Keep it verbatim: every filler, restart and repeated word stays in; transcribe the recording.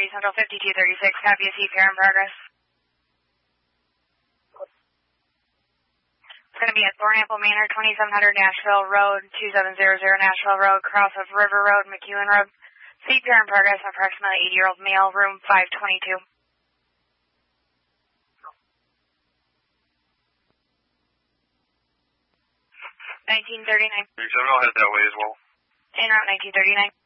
Liberty Central fifty-two thirty-six, copy a C P R in progress. It's going to be at Thornapple Manor, twenty-seven hundred Nashville Road, two seven zero zero Nashville Road, cross of River Road, McEwen Road. C P R in progress, approximately eighty-year-old male, room five twenty-two. nineteen thirty-nine. I'll head that way as well. En route nineteen thirty-nine.